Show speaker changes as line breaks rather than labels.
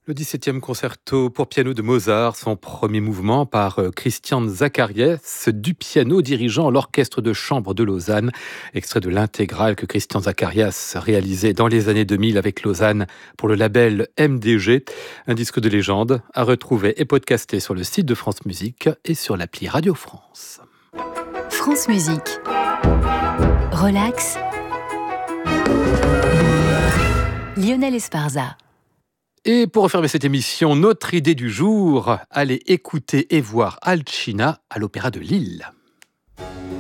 Le 17e concerto pour piano de Mozart, son premier mouvement par Christian Zacharias du piano dirigeant l'orchestre de chambre de Lausanne, extrait de l'intégrale que Christian Zacharias réalisait dans les années 2000 avec Lausanne pour le label MDG, un disque de légende à retrouver et podcasté sur le site de France Musique et sur l'appli Radio France.
France Musique. Relax. Lionel Esparza.
Et pour refermer cette émission, notre idée du jour, allez écouter et voir Alcina à l'Opéra de Lille.